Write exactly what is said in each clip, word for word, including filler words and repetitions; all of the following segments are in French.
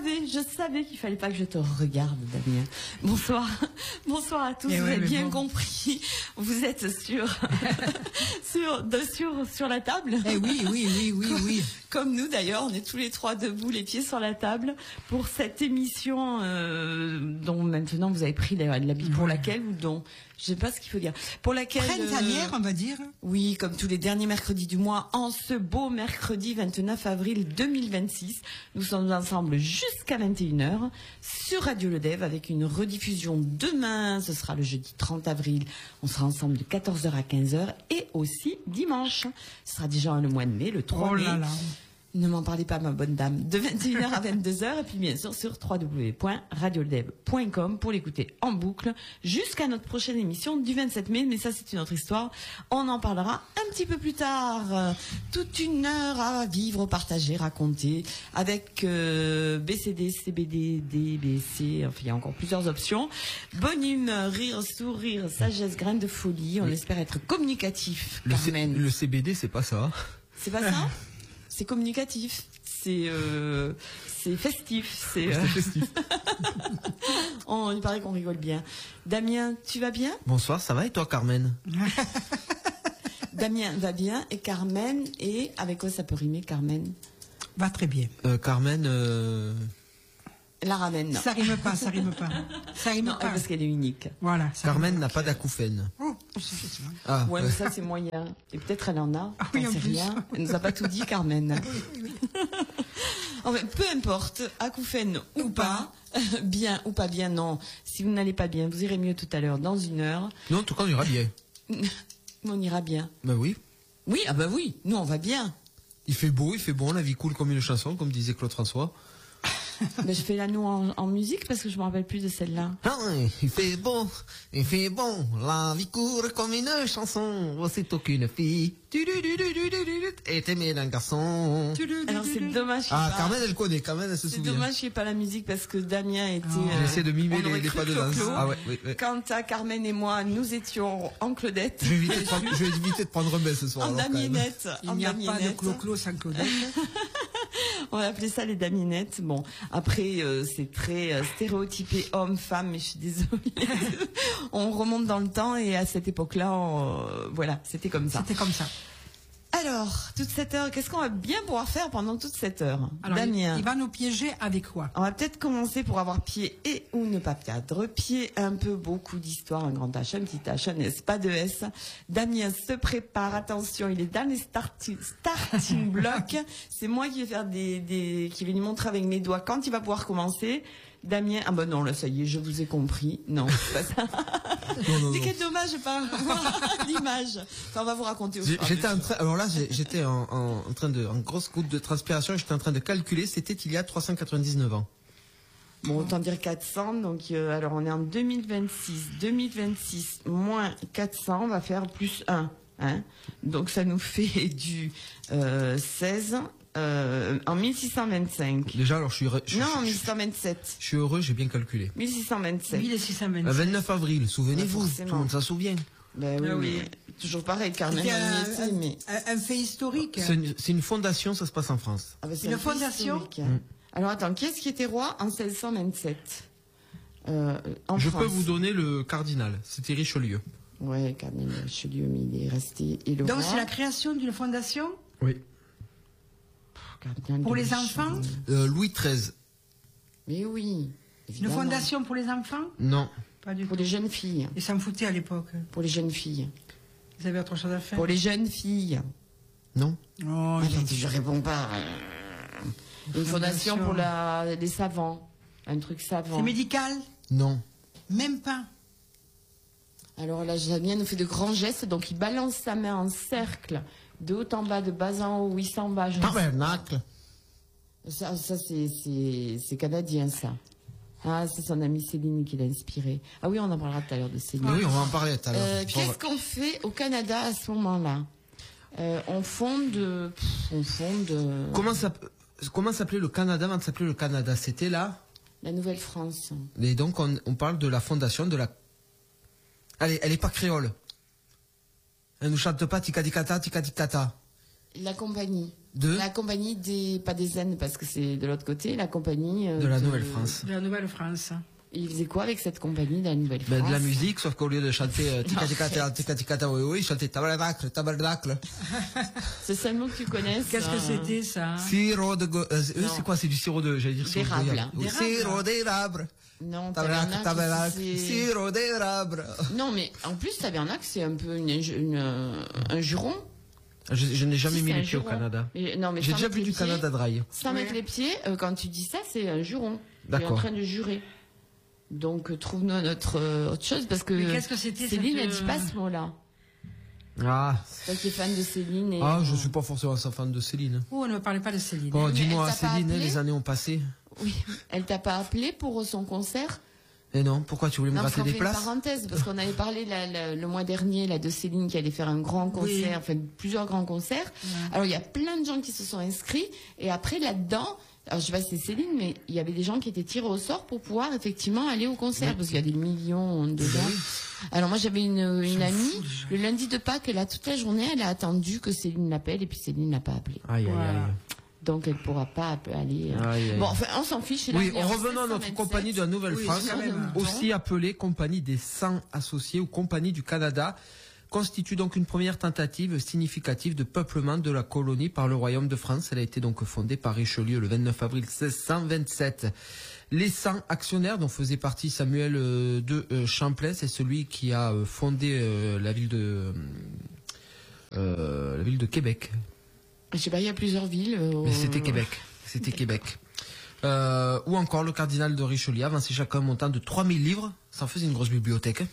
savais, je savais qu'il fallait pas que je te regarde, Damien. Bonsoir, bonsoir à tous. Et vous ouais, avez bien bon. compris. Vous êtes sur, sur, de, sur, sur la table. Eh oui, oui, oui, oui, comme, oui. Comme nous d'ailleurs, on est tous les trois debout, les pieds sur la table, pour cette émission euh, dont maintenant vous avez pris l'habit, pour laquelle ou dont, je sais pas ce qu'il faut dire, pour laquelle. Printanière, euh, on va dire. Oui, comme tous les derniers mercredis du mois, en ce beau mercredi vingt-neuf avril deux mille vingt-six, nous sommes ensemble jusqu'à vingt et une heures sur Radio Le Dev avec une rediffusion demain, ce sera le jeudi trente avril, on sera ensemble de quatorze heures à quinze heures et aussi dimanche. Ce sera déjà le mois de mai, le trois mai. Oh là là. Ne m'en parlez pas, ma bonne dame. De vingt et une heures à vingt-deux heures, et puis bien sûr sur w w w point radio le dev point com pour l'écouter en boucle jusqu'à notre prochaine émission du vingt-sept mai. Mais ça, c'est une autre histoire. On en parlera un petit peu plus tard. Euh, toute une heure à vivre, partager, raconter avec euh, B C D, C B D, D B C. Enfin, il y a encore plusieurs options. Bonne humeur, rire, sourire, sagesse, graine de folie. On Oui. espère être communicatif, Le, C- Carmen. le C B D, c'est pas ça. C'est pas ça? C'est communicatif, c'est euh, c'est festif, c'est. Euh... festif. oh, il paraît qu'on rigole bien. Damien, tu vas bien? Bonsoir, ça va et toi, Carmen? Damien va bien et Carmen, et avec quoi ça peut rimer, Carmen? Va très bien. euh, Carmen, euh... La ramène. Ça rime pas, ça rime pas. Ça rime Non, pas. parce qu'elle est unique. Voilà. ça Carmen rime n'a pas. pas d'acouphène. Oh, c'est ça. Ah, Ouais, mais ça c'est moyen. Et peut-être elle en a. Ah oui, j'en en sais plus. rien. Elle nous a pas tout dit, Carmen. Enfin, peu importe, acouphène ou pas, bien ou pas bien, non. Si vous n'allez pas bien, vous irez mieux tout à l'heure, dans une heure. Non, en tout cas, on ira bien. On ira bien. Bah oui. Oui, ah bah oui, nous on va bien. Il fait beau, il fait bon, la vie coule comme une chanson, comme disait Claude François. Ben, je fais la nous en, en musique parce que je me rappelle plus de celle-là. Ah, il fait beau, il fait bon, la vie court comme une chanson. Aussitôt qu'une fille est aimée d'un garçon. Alors c'est dommage qu'il y ait Ah, pas- Carmen, elle connaît, Carmen, elle se c'est souvient. dommage qu'il n'y ait pas la musique parce que Damien était. Ah. J'ai essayé de mimer on les, aurait les cru pas de danse. Clo-Clo. Ah ouais, oui, oui. Quant à Carmen et moi, nous étions en Claudette. Je vais éviter de prendre, je vais éviter de prendre un bain ce soir. En alors, quand même. Damienette. Il en n'y a pas de Damienette. clo-clo sans Claudette. On va appeler ça les Damienettes. Bon, après, euh, c'est très euh, stéréotypé homme-femme, mais je suis désolée. On remonte dans le temps et à cette époque-là, on, euh, voilà, c'était comme ça. C'était comme ça. Alors, toute cette heure, qu'est-ce qu'on va bien pouvoir faire pendant toute cette heure? Alors, il, Damien. il va nous piéger avec quoi? On va peut-être commencer pour avoir pied et ou ne pas perdre. Pied, un peu, beaucoup d'histoire, un grand H, un petit H, un S, pas de S. Damien se prépare, attention, il est dans les starting, starting blocks. C'est moi qui vais faire des, des, qui vais lui montrer avec mes doigts quand il va pouvoir commencer. Damien, ah ben non, là, ça y est, je vous ai compris. Non, c'est pas ça. Non, non, C'est non. quel dommage, j'ai pas l'image. Enfin, on va vous raconter au J'ai- soir. J'étais en train, alors là, j'ai- j'étais en, en, en train de, en grosse goutte de transpiration, j'étais en train de calculer, c'était il y a trois cent quatre-vingt-dix-neuf ans. Bon, autant dire quatre cents. Donc, euh, alors, on est en deux mille vingt-six. deux mille vingt-six moins quatre cents, on va faire plus un. Hein. Donc, ça nous fait du euh, seize euh, en mille six cent vingt-cinq. Déjà, alors je suis, re- je, Non, je- en je- mille six cent vingt-sept. je suis heureux, j'ai bien calculé. mille six cent vingt-sept. mille six cent Le vingt-sept. vingt-neuf avril, souvenez-vous, Ouais, tout forcément. le monde s'en souvient. Ben oui, Ah oui. mais toujours pareil, Carmen, on y C'était un, était, mais... un- un fait historique. C'est une, c'est une fondation, ça se passe en France. Ah ben, c'est Une un peu fondation. historique, hein. Alors, attends, qui est-ce qui était roi en seize cent vingt-sept euh, en Je France. peux vous donner le cardinal, c'était Richelieu. Ouais, Carmen Richelieu, mais il est resté... Et le Donc roi c'est la création d'une fondation Oui. Cardinal pour de les Richelieu. enfants. Euh, Louis treize. Mais oui, Une évidemment. fondation pour les enfants? Non. Pas du Pour tout. les jeunes filles. Ils s'en foutaient à l'époque. Pour les jeunes filles. Ils avaient autre chose à faire. Pour les jeunes filles. Non. Oh, ils Arrête, s'en je réponds pas. Une fondation fondation. pour la, les savants. Un truc savant. C'est médical? Non. Même pas. Alors là, Damien nous fait de grands gestes, donc il balance sa main en cercle, de haut en bas, de bas en haut, oui, en bas. je ne sais Tabernacle. pas. Ça, ça c'est, c'est, c'est canadien, ça. Ah, c'est son amie Céline qui l'a inspiré. Ah oui, on en parlera tout à l'heure de Céline. Mais oui, on va en parler tout à l'heure. Euh, Bon, Qu'est-ce qu'on fait au Canada à ce moment-là euh, On fonde, pff, on fonde euh, Comment ça, comment s'appelait le Canada avant de s'appeler le Canada? C'était là. la Nouvelle-France. Et donc, on, on parle de la fondation de la... Allez, elle est pas créole. Elle nous chante pas ticadicata, ticadicata. La compagnie. De La compagnie des, pas des Zen parce que c'est de l'autre côté, la compagnie euh, De la Nouvelle-France. De la Nouvelle-France. Il faisait quoi avec cette compagnie de la Nouvelle-France? Ben, de la musique, sauf qu'au lieu de chanter euh, tika tika tika tika tika tika oui oui, il chantait tabernacle, tabernacle. C'est seulement que tu connaisses. Qu'est-ce que euh, c'était ça? Sirop de go- euh, eux Non. c'est quoi? C'est du sirop de, j'allais dire sirop D'érable. de goyave. Oui, D'érable. Sirop d'érable. Non, Tabernacle, Tabernacle, tabernacle, c'est- sirop d'érable. Non, mais en plus, Tabernacle, c'est un peu une, une, euh, un juron. Je, je n'ai jamais Si, mis c'est les un pieds au juron. Canada. Mais- non, mais J'ai sans déjà mettre vu les du pieds- Canada Dry. Sans mettre Ouais. les pieds, euh, quand tu dis ça, c'est un juron. Tu es en D'accord. train de jurer. Donc, euh, trouve-nous notre euh, autre chose parce que Mais qu'est-ce que c'était, Céline, cette, elle dit pas ce mot-là. Ah, Toi qui es fan de Céline. Et, ah, je euh, suis pas forcément sa fan de Céline. Oh, ne me parlez pas de Céline. Bon, mais dis-moi, elle t'a pas Céline, appelé les années ont passé. Oui, elle t'a pas appelé pour son concert? Et non, pourquoi tu voulais me Non, parce gratter qu'on des fait une places? parenthèse, parce qu'on avait parlé la- la- le mois dernier là, de Céline qui allait faire un grand concert, Oui. enfin plusieurs grands concerts. Alors il y a plein de gens qui se sont inscrits, et après là-dedans, alors je sais pas si c'est Céline, mais il y avait des gens qui étaient tirés au sort pour pouvoir effectivement aller au concert, parce qu'il y a des millions de gens. Alors moi j'avais une, une amie, le lundi de Pâques, elle a toute la journée, elle a attendu que Céline l'appelle, et puis Céline l'a pas appelée. Aïe, aïe, Voilà. aïe. Donc elle pourra pas aller. euh. Aïe, aïe. Bon, enfin on s'en fiche. c'est la Oui, numéro revenons à notre sept cent vingt-sept. compagnie de la Nouvelle-France, Oui, quand même. aussi appelée Compagnie des cent associés ou Compagnie du Canada, constitue donc une première tentative significative de peuplement de la colonie par le Royaume de France. Elle a été donc fondée par Richelieu le vingt-neuf avril seize cent vingt-sept. Les cent actionnaires dont faisait partie Samuel euh, de euh, Champlain, c'est celui qui a euh, fondé euh, la ville de euh, la ville de Québec. Je sais pas, il y a plusieurs villes. euh, Mais c'était Québec. C'était Québec. Euh, ou encore le cardinal de Richelieu avançait chacun un montant de trois mille livres. Ça en faisait une grosse bibliothèque.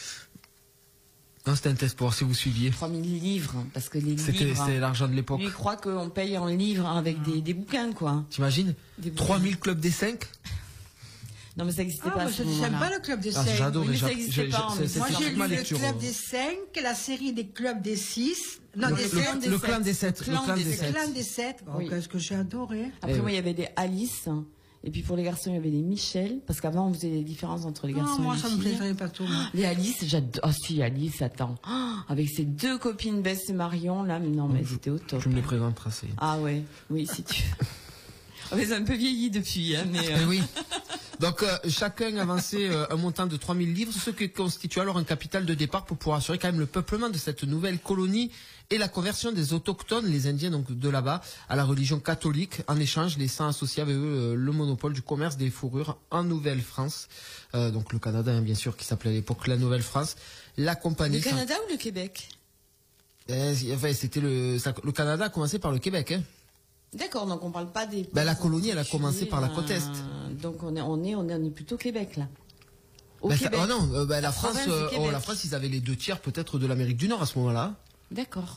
Non, c'était un test pour voir si vous suiviez. trois mille livres, hein, parce que les C'était livres, c'était l'argent de l'époque. lui il croit qu'on paye en livres avec des, des bouquins, quoi. T'imagines Des bouquins. trois mille clubs des cinq. Non, mais ça n'existait Ah, pas à moi, ce je n'aime moment-là. pas le club des Ah, cinq. j'adore. Oui, mais j'a- ça existait j'ai- pas, j'ai- mais c'est- Moi, c'est j'ai toute lu ma le lecture. club des cinq, la série des clubs des six. Non, Le, des le- sept. le clan des sept. Le clan clan des des Le sept. clan des sept. Oh, Oui. qu'est-ce que j'ai adoré. Après, Eh moi, oui. il y avait des Alice, hein, et puis pour les garçons, il y avait des Michel, parce qu'avant, on faisait des différences entre les garçons Non, moi, et ça les me filles. plairait pas tout. moi. Les Alice, j'adore. Oh, si, Alice, attends. Oh, avec ses deux copines, Bess et Marion, là, mais non, mais Je- c'était au top. Je me les présente tracés. Ah ouais, oui, si tu Oh, mais c'est un peu vieilli depuis, hein, mais... Eh euh, oui. Donc euh, chacun avançait euh, un montant de trois mille livres, ce qui constitue alors un capital de départ pour pouvoir assurer quand même le peuplement de cette nouvelle colonie et la conversion des autochtones, les Indiens donc de là-bas, à la religion catholique. En échange, les cent associés avaient eux euh, le monopole du commerce des fourrures en Nouvelle-France. Euh, donc le Canada, hein, bien sûr, qui s'appelait à l'époque la Nouvelle-France. La compagnie... Le Canada ou le Québec? Eh, enfin, c'était le, ça- le Canada a commencé par le Québec, hein. D'accord, donc on parle pas des... Ben, la colonie, elle a commencé par la côte Est. Euh, donc on est, on est, on est, on est plutôt Québec, là. Au Ben, ça- Québec. oh non, euh, ben, la, La France, province du euh, oh, Québec. la France, ils avaient les deux tiers peut-être de l'Amérique du Nord à ce moment-là. D'accord.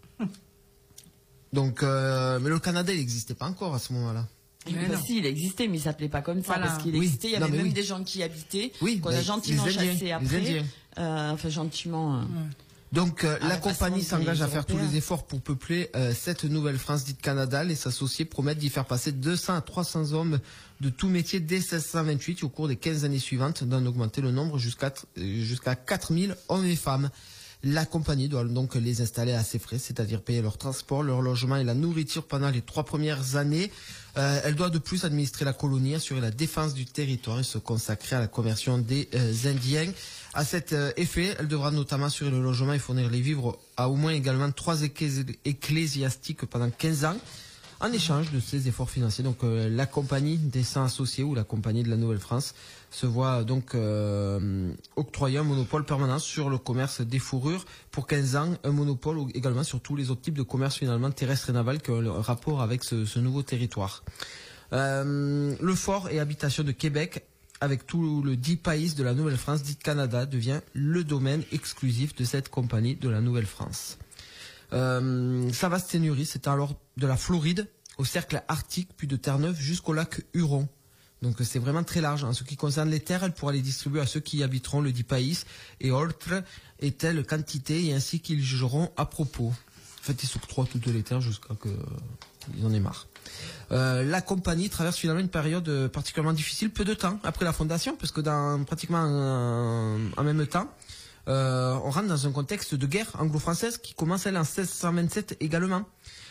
Donc, euh, mais le Canada, il n'existait pas encore à ce moment-là. Mais Bah non. si, il existait, mais il s'appelait pas comme ça, Voilà. parce qu'il Oui. existait, il y Non, avait mais même oui. des gens qui y habitaient, Oui, qu'on ben, a gentiment les Indiens, chassés les après. Indiens. Euh, enfin, gentiment... euh, Donc, euh, Ah, la mais pas compagnie seulement s'engage des à faire tous Européens. les efforts pour peupler euh, cette nouvelle France dite Canada. Les associés promettent d'y faire passer deux cents à trois cents hommes de tout métier dès seize cent vingt-huit et au cours des quinze années suivantes d'en augmenter le nombre jusqu'à euh, jusqu'à quatre mille hommes et femmes. La compagnie doit donc les installer à ses frais, c'est-à-dire payer leur transport, leur logement et la nourriture pendant les trois premières années. Euh, elle doit de plus administrer la colonie, assurer la défense du territoire et se consacrer à la conversion des euh, Indiens. À cet euh, effet, elle devra notamment assurer le logement et fournir les vivres à au moins également trois ecclési- ecclésiastiques pendant quinze ans. En échange de ces efforts financiers, donc euh, la compagnie des cent associés ou la compagnie de la Nouvelle-France se voit donc euh, octroyer un monopole permanent sur le commerce des fourrures pour quinze ans, un monopole également sur tous les autres types de commerce finalement terrestre et naval qui ont un rapport avec ce, ce nouveau territoire. Euh, le fort et habitation de Québec, avec tout le dit pays de la Nouvelle-France, dit Canada, devient le domaine exclusif de cette compagnie de la Nouvelle-France. Euh, sa vaste seigneurie, c'est alors de la Floride au cercle arctique, puis de Terre-Neuve jusqu'au lac Huron. Donc c'est vraiment très large. En ce qui concerne les terres, elle pourra les distribuer à ceux qui y habiteront le dit pays et autres et telle quantité, et ainsi qu'ils jugeront à propos. En fait, ils s'octroient toutes les terres jusqu'à que ils en aient marre. Euh, la compagnie traverse finalement une période euh, particulièrement difficile, peu de temps après la fondation, parce que dans pratiquement euh, en même temps, euh, on rentre dans un contexte de guerre anglo-française qui commence elle en seize cent vingt-sept également.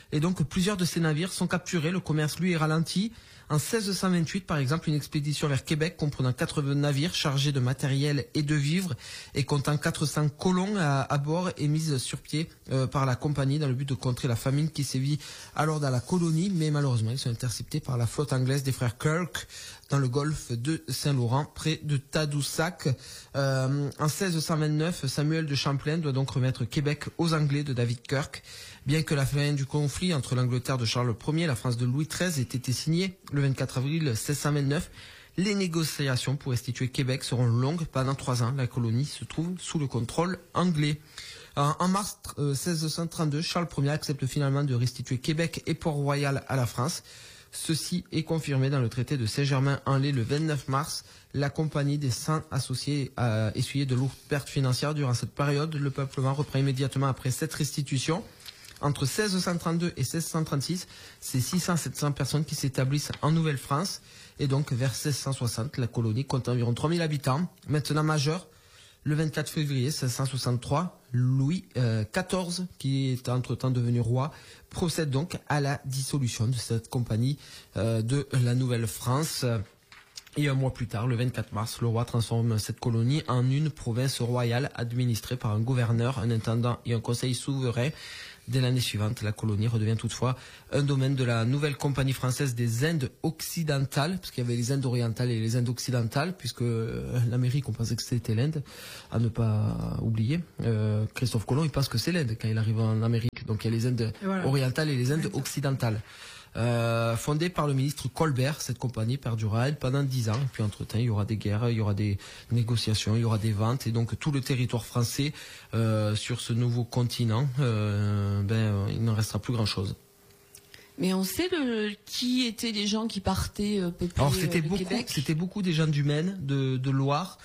Et donc plusieurs de ces navires sont capturés, le commerce lui est ralenti. En seize cent vingt-huit, par exemple, une expédition vers Québec comprenant quatre-vingts navires chargés de matériel et de vivres et comptant quatre cents colons à, à bord est mise sur pied euh, par la compagnie dans le but de contrer la famine qui sévit alors dans la colonie. Mais malheureusement, ils sont interceptés par la flotte anglaise des frères Kirk dans le golfe de Saint-Laurent, près de Tadoussac. Euh, en seize cent vingt-neuf, Samuel de Champlain doit donc remettre Québec aux Anglais de David Kirk. Bien que la fin du conflit entre l'Angleterre de Charles Ier et la France de Louis treize ait été signée le vingt-quatre avril seize cent vingt-neuf, les négociations pour restituer Québec seront longues. Pendant trois ans, la colonie se trouve sous le contrôle anglais. En, en mars euh, seize cent trente-deux, Charles Ier accepte finalement de restituer Québec et Port-Royal à la France. Ceci est confirmé dans le traité de Saint-Germain-en-Laye le vingt-neuf mars. La compagnie des cent associés a essuyé de lourdes pertes financières durant cette période. Le peuplement reprend immédiatement après cette restitution. Entre seize cent trente-deux et seize cent trente-six, c'est six cents à sept cents personnes qui s'établissent en Nouvelle-France. Et donc, vers seize cent soixante, la colonie compte environ trois mille habitants. Maintenant majeur, le vingt-quatre février seize cent soixante-trois, Louis euh, quatorze, qui est entre-temps devenu roi, procède donc à la dissolution de cette compagnie euh, de la Nouvelle-France. Et un mois plus tard, le vingt-quatre mars, le roi transforme cette colonie en une province royale administrée par un gouverneur, un intendant et un conseil souverain. Dès l'année suivante, la colonie redevient toutefois un domaine de la nouvelle compagnie française des Indes occidentales, parce qu'il y avait les Indes orientales et les Indes occidentales, puisque l'Amérique, on pensait que c'était l'Inde, à ne pas oublier. Euh, Christophe Colomb, il pense que c'est l'Inde quand il arrive en Amérique. Donc il y a les Indes voilà. orientales et les Indes occidentales. Euh, fondée par le ministre Colbert, cette compagnie perdurera pendant dix ans. Et puis entre-temps, il y aura des guerres, il y aura des négociations, il y aura des ventes. Et donc tout le territoire français euh, sur ce nouveau continent, euh, ben, euh, il n'en restera plus grand-chose. Mais on sait le, qui étaient les gens qui partaient euh, peupler Alors c'était euh, le beaucoup, Québec. C'était beaucoup des gens du Maine, de, de Loire.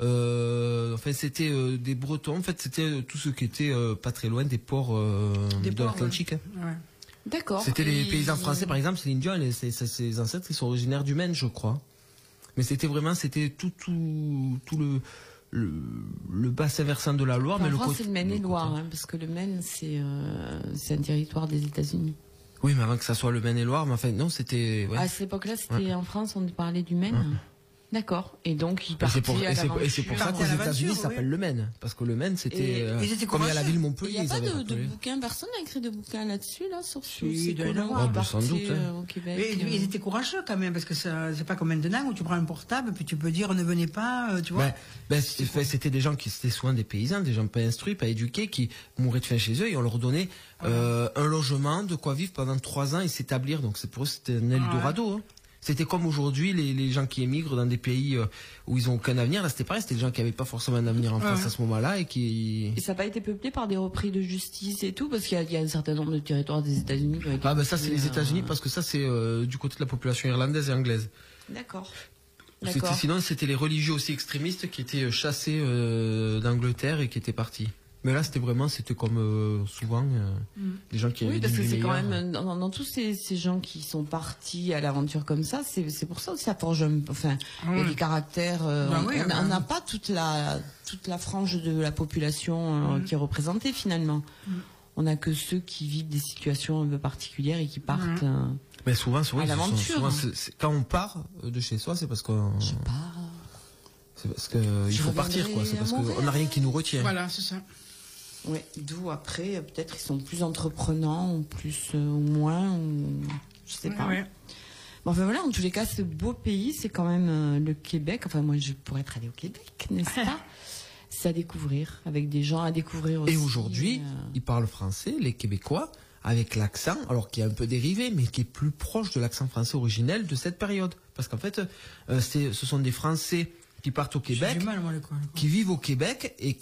Euh, enfin, c'était euh, des Bretons. En fait, c'était euh, tout ce qui était euh, pas très loin des ports euh, des de l'Atlantique. Ouais. Ouais. D'accord. C'était les et... paysans français, par exemple, c'est l'Indien, ses ancêtres, ils sont originaires du Maine, je crois. Mais c'était vraiment, c'était tout, tout, tout le, le, le bassin versant de la Loire. Enfin, mais en le France, côté, c'est le Maine et le Loire, hein, parce que le Maine, c'est euh, c'est un territoire des États-Unis. Oui, mais avant que ça soit le Maine et Loire, mais enfin, non, c'était... Ouais. À cette époque-là, c'était ouais. en France, on parlait du Maine. Ouais. D'accord. Et donc, ils partaient pour, à l'aventure. Et c'est pour ça qu'aux États-Unis, ça s'appelle oui. le Maine. Parce que le Maine, c'était... Euh, comme il y a la ville Montpellier. Il n'y a pas de, de bouquin, personne n'a écrit de bouquin là-dessus, là, sur ce si, colons oh, bah, sans doute, hein. euh, au Québec. Mais, euh... Ils étaient courageux quand même, parce que c'est pas comme maintenant où tu prends un portable, puis tu peux dire ne venez pas, euh, tu vois. Ben, ben, c'était des gens qui étaient souvent des paysans, des gens pas instruits, pas éduqués, qui mouraient de faim chez eux, et on leur donnait euh, un logement, de quoi vivre pendant trois ans et s'établir. Donc c'est pour eux, c'était un Eldorado. Hein. C'était comme aujourd'hui les, les gens qui émigrent dans des pays euh, où ils ont aucun avenir. Là, c'était pareil, c'était des gens qui n'avaient pas forcément un avenir en France ouais. à ce moment-là et qui. Et ça n'a pas été peuplé par des repris de justice et tout, parce qu'il y, y a un certain nombre de territoires des États-Unis. Ah ben ça c'est les États-Unis parce que ça c'est euh, du côté de la population irlandaise et anglaise. D'accord. Sinon c'était les religieux aussi extrémistes qui étaient chassés euh, d'Angleterre et qui étaient partis. Mais là, c'était vraiment, c'était comme euh, souvent euh, mm. des gens qui oui, avaient parce que c'est meilleur. quand même dans, dans tous ces, ces gens qui sont partis à l'aventure comme ça, c'est c'est pour ça aussi ça forge, enfin, il mm. y a des caractères. Euh, bah on oui, n'a bah... pas toute la toute la frange de la population euh, mm. qui est représentée finalement. Mm. On n'a que ceux qui vivent des situations un peu particulières et qui partent. Mm. Euh, Mais souvent, souvent, à l'aventure. Quand on part de chez soi, c'est parce qu'on. Je pars. C'est parce que il faut partir, quoi. C'est parce qu'on n'a rien qui nous retient. Voilà, c'est ça. Oui, d'où après, peut-être ils sont plus entreprenants, ou plus, euh, ou moins, ou, je sais pas. Ouais. Bon, enfin voilà, en tous les cas, ce beau pays, c'est quand même euh, le Québec. Enfin, moi, je pourrais être allée au Québec, n'est-ce pas? C'est à découvrir, avec des gens à découvrir aussi. Et aujourd'hui, euh... ils parlent français, les Québécois, avec l'accent, alors qui est un peu dérivé, mais qui est plus proche de l'accent français originel de cette période. Parce qu'en fait, euh, c'est, ce sont des Français qui partent au Québec, mal, moi, le coin, le coin. qui vivent au Québec et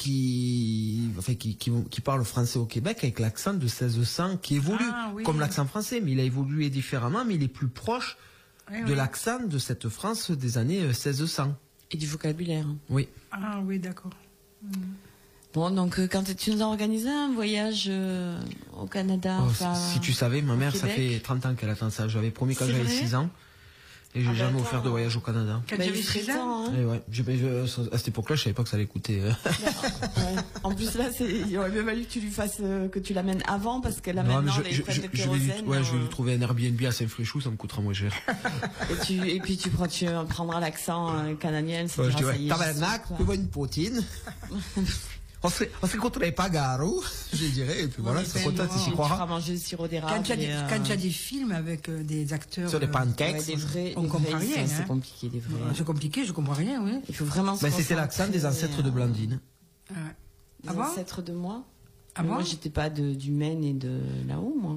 qui, enfin, qui, qui, qui parlent français au Québec avec l'accent de seize cents qui évolue, ah, oui, comme oui. l'accent français, mais il a évolué différemment, mais il est plus proche oui, de oui. l'accent de cette France des années seize cents. Et du vocabulaire. Oui. Ah oui, d'accord. Mmh. Bon, donc quand tu nous as organisé un voyage euh, au Canada, oh, enfin, si tu savais, ma mère, ça Québec. fait trente ans qu'elle attend ça. J'avais promis quand c'est j'avais vrai six ans. Et j'ai Ah, jamais bah, offert attends. de voyage au Canada. Quand Bah, j'avais il serait six ans. temps, hein. Et ouais, j'ai- je- à cette époque-là, je savais pas que ça allait coûter. euh. Ouais. En plus là, c'est, il aurait bien fallu que tu lui fasses, euh, que tu l'amènes avant parce que là Non, mais maintenant je, les je, frais je, de je vais lui, kérosène. ouais, je vais euh, lui trouver un Airbnb à Saint-Fréchou, ça me coûtera moins cher. et, tu, et puis tu, prends, tu prendras l'accent euh, canadien. Ça Ouais, je dira, dirais, ça y est, tabarnak, je sais tu veux une poutine? On se, on se rencontrerait pas Garou, je dirais, et puis voilà, Ouais, c'est ben, content, non. il s'y Tu feras croira. manger le sirop d'érable. Quand il y a des- et, euh, quand il y a des films avec euh, des acteurs. Sur des euh, pancakes. ouais, des vrais, on des comprend vrais, rien, ça, c'est hein. compliqué, des vrais. C'est compliqué, je comprends rien, oui. Il faut vraiment se Mais c'était concentrer, l'accent des ancêtres de euh, Blandine. Ouais. Des Ah bon ancêtres de moi. Ah Mais bon moi, j'étais pas de, du Maine et de là-haut, moi.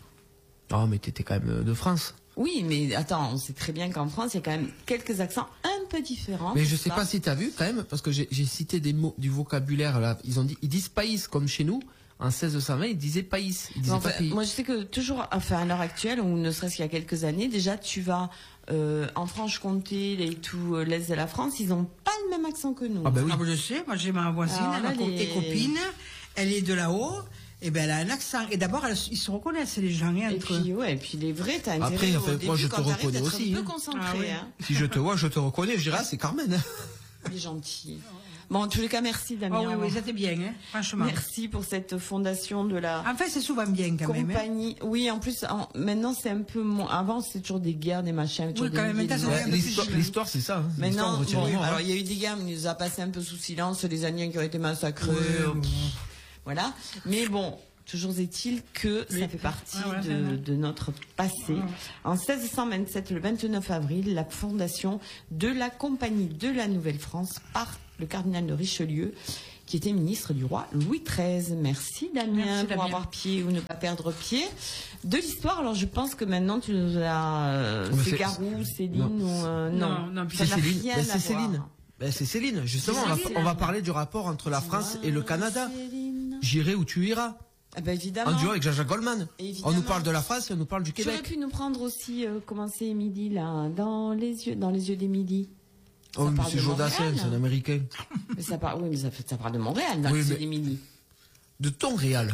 Oh, mais t'étais quand même de France. Oui, mais attends, on sait très bien qu'en France, il y a quand même quelques accents un peu différents. Mais c'est je sais ça. pas si t'as vu quand même, parce que j'ai j'ai cité des mots du vocabulaire là. Ils ont dit, ils disent pays comme chez nous. En seize cent vingt, ils disaient pays. Ils disaient En pas fait, pays. moi, je sais que toujours, enfin, à l'heure actuelle, ou ne serait-ce qu'il y a quelques années, déjà, tu vas euh, en Franche-Comté et tout euh, l'est de la France, ils ont pas le même accent que nous. Ah ben oui. Ah, bah, je sais, moi j'ai ma voisine, Alors là, ma co- les- et copine, elle est de là-haut, et ben elle a un accent. Et d'abord, elle- ils se reconnaissent, les gens, hein, Et entre eux. puis, ouais, et puis les vrais, t'as intérêt Après, au enfin, début, moi, je quand te t'arrives, reconnais d'être aussi, un peu hein. concentré, Ah oui. hein. Si je te vois, je te reconnais. Je dirais, ah, c'est Carmen. Il est gentil. Bon, en tous les cas, merci, Oh Damien. oui, oui, c'était bien, hein, franchement. Merci pour cette fondation de la En fait, c'est souvent bien quand même. hein. compagnie. Oui, en plus, en- maintenant, c'est un peu moins. Avant, c'était toujours des guerres, des machins. toujours Oui, quand des même, milliers maintenant, de c'est morts. un peu plus L'histoire, jeune. l'histoire, c'est ça. hein. L'histoire, Maintenant, on retient bon, les morts, alors hein. il y a eu des guerres, mais il nous a passé un peu sous silence, les Indiens qui ont été massacrés. Ouais, euh, bon. pff, voilà. Mais bon, toujours est-il que Oui. ça fait partie Ah, voilà, de, c'est vrai. de notre passé. En seize cent vingt-sept, le vingt-neuf avril, la fondation de la Compagnie de la Nouvelle-France par le cardinal de Richelieu, qui était ministre du roi Louis treize. Merci Damien Merci, pour Damien. avoir pied ou ne pas perdre pied. De l'histoire, alors je pense que maintenant tu nous as... euh, Mais c'est c'est- Garou, Céline non. ou... euh, non, Non, non, puis ça C'est n'a Céline. rien Ben, à c'est voir. Céline. Ben, c'est Céline. Justement, on va, Céline. on va parler du rapport entre la France et le Canada. Céline. J'irai où tu iras. Ah ben évidemment. En duo avec Jean-Jacques Goldman. Évidemment. On nous parle de la France et on nous parle du Tu aurais Québec. pu nous prendre aussi, euh, comment c'est Midi là, dans les yeux, dans les yeux des Midis. Ça Oh, parle Monsieur de Jodassin, Montréal. c'est un Américain. Mais ça parle, oui, mais ça, fait- ça parle de Montréal, dans Oui, les yeux mais- des Midis. De ton réal.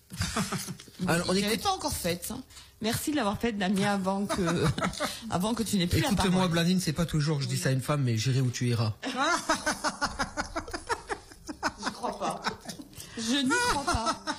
Alors, on Je l'avais écoute, pas encore faite. hein. Merci de l'avoir faite, Damien, avant que, avant que tu n'aies plus la parole. écoute-moi, Blandine, c'est pas toujours que je dis ça à une femme, mais j'irai où tu iras. Je crois pas. Je n'y crois pas.